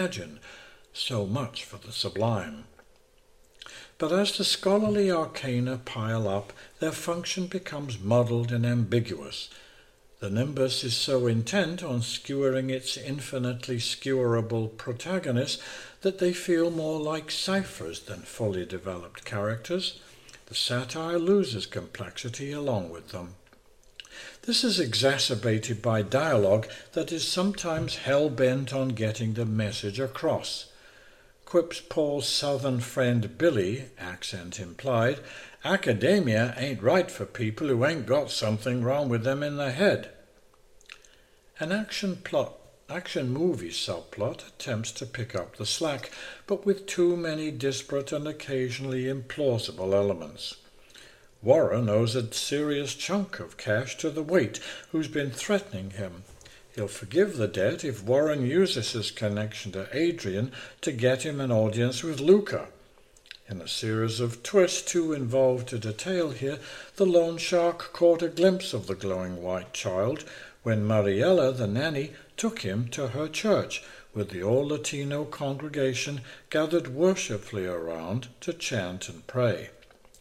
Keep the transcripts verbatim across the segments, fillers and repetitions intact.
imagine. So much for the sublime. But as the scholarly arcana pile up, their function becomes muddled and ambiguous. The nimbus is so intent on skewering its infinitely skewerable protagonist that they feel more like ciphers than fully developed characters. The satire loses complexity along with them. This is exacerbated by dialogue that is sometimes hell-bent on getting the message across. Quips Paul's southern friend Billy, accent implied, "Academia ain't right for people who ain't got something wrong with them in the head." An action plot, action movie subplot attempts to pick up the slack, but with too many disparate and occasionally implausible elements. Warren owes a serious chunk of cash to the Wait, who's been threatening him. He'll forgive the debt if Warren uses his connection to Adrian to get him an audience with Luca. In a series of twists too involved to detail here, the loan shark caught a glimpse of the glowing white child when Mariella, the nanny, took him to her church, with the all-Latino congregation gathered worshipfully around to chant and pray.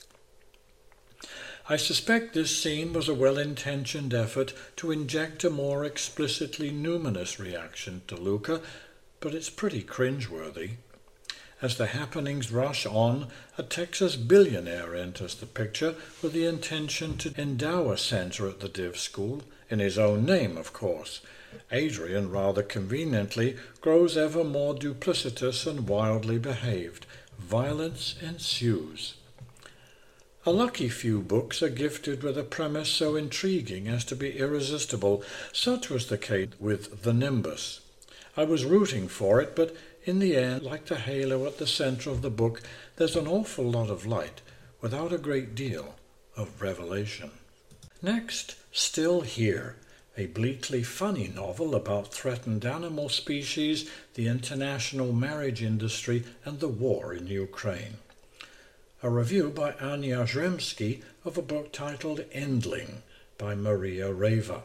I suspect this scene was a well-intentioned effort to inject a more explicitly numinous reaction to Luca, but it's pretty cringeworthy. As the happenings rush on, a Texas billionaire enters the picture with the intention to endow a center at the Div School, in his own name, of course. Adrian, rather conveniently, grows ever more duplicitous and wildly behaved. Violence ensues. A lucky few books are gifted with a premise so intriguing as to be irresistible. Such was the case with The Nimbus. I was rooting for it, but in the end, like the halo at the center of the book, there's an awful lot of light, without a great deal of revelation. Next, Still Here, a bleakly funny novel about threatened animal species, the international marriage industry, and the war in Ukraine. A review by Anya Zremski of a book titled Endling by Maria Reva.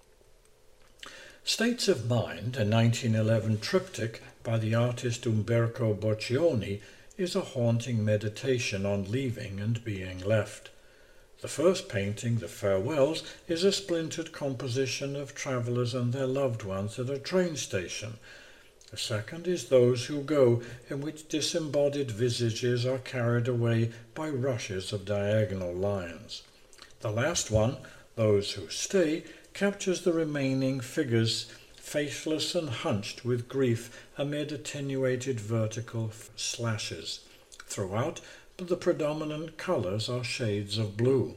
States of Mind, a nineteen eleven triptych by the artist Umberto Boccioni, is a haunting meditation on leaving and being left. The first painting, The Farewells, is a splintered composition of travellers and their loved ones at a train station. The second is Those Who Go, in which disembodied visages are carried away by rushes of diagonal lines. The last one, Those Who Stay, captures the remaining figures, faceless and hunched with grief amid attenuated vertical slashes. Throughout, the predominant colours are shades of blue.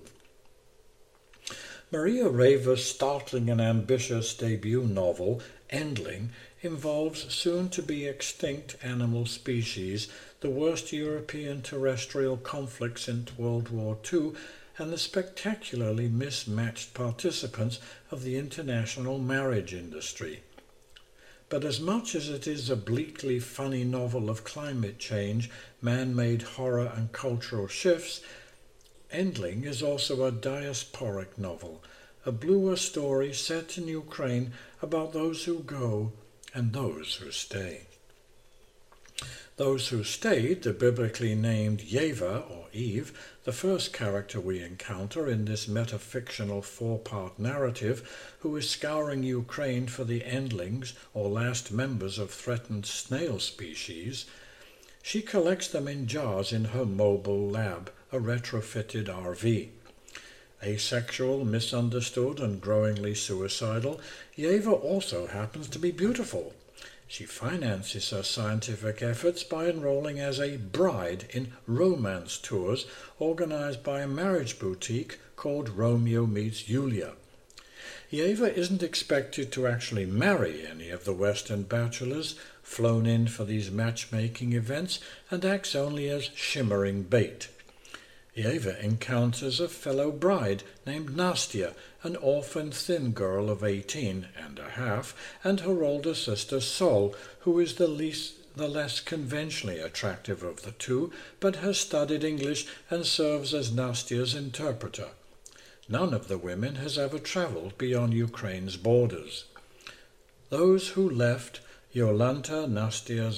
Maria Reva's startling and ambitious debut novel, Endling, involves soon-to-be-extinct animal species, the worst European terrestrial conflict since World War Two, and the spectacularly mismatched participants of the international marriage industry. But as much as it is a bleakly funny novel of climate change, man-made horror and cultural shifts, Endling is also a diasporic novel, a bluer story set in Ukraine about those who go and those who stay. Those who stayed, the biblically named Yeva, or Eve, the first character we encounter in this metafictional four-part narrative, who is scouring Ukraine for the endlings, or last members of threatened snail species. She collects them in jars in her mobile lab, a retrofitted R V. Asexual, misunderstood, and growingly suicidal, Yeva also happens to be beautiful. She finances her scientific efforts by enrolling as a bride in romance tours organized by a marriage boutique called Romeo Meets Julia. Yeva isn't expected to actually marry any of the Western bachelors flown in for these matchmaking events and acts only as shimmering bait. Yeva encounters a fellow bride named Nastia, an orphan thin girl of eighteen and a half, and her older sister Sol, who is the least the less conventionally attractive of the two, but has studied English and serves as Nastia's interpreter. None of the women has ever travelled beyond Ukraine's borders. Those who left Jolanta Nastia